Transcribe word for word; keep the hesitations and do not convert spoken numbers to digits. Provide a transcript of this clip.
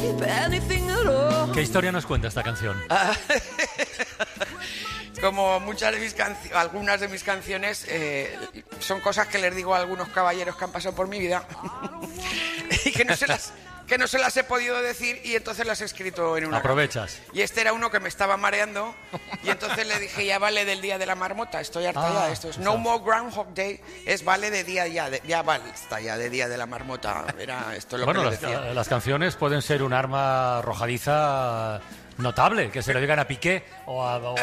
¿Qué historia nos cuenta esta canción? Como muchas de mis canciones, algunas de mis canciones eh, son cosas que les digo a algunos caballeros que han pasado por mi vida y que no se las que no se las he podido decir, y entonces las he escrito en una Aprovechas. canción. Y este era uno que me estaba mareando, y entonces le dije, ya vale del día de la marmota, estoy harta Ah, ya de esto. Es No More Groundhog Day, es vale de día ya, de, ya vale, está ya de día de la marmota. Era esto lo Bueno, que le las, decía. las canciones pueden ser un arma arrojadiza notable, que se lo digan a Piqué o a, o